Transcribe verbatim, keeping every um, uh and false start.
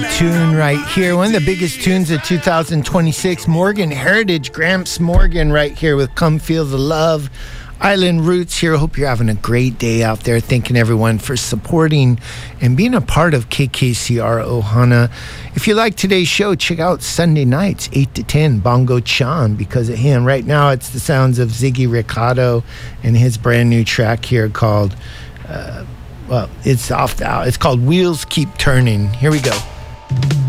Tune right here, one of the biggest tunes of two thousand twenty-six. Morgan Heritage, Gramps Morgan right here with Come Feel the Love. Island Roots here. Hope you're having a great day out there. Thanking everyone for supporting and being a part of K K C R Ohana. If you like today's show, check out Sunday nights, eight to ten, Bongo Chan, because of him. Right now, it's the sounds of Ziggy Ricardo and his brand new track here called, uh, well, it's off the, it's called Wheels Keep Turning. Here we go.